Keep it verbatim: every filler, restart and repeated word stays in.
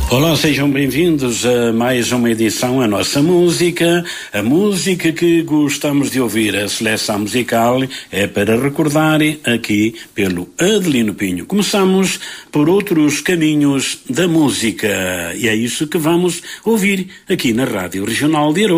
Olá, sejam bem-vindos a mais uma edição A Nossa Música, a música que gostamos de ouvir. A seleção musical é para recordar aqui pelo Adelino Pinho. Começamos por outros caminhos da música e é isso que vamos ouvir aqui na Rádio Regional de Aroca.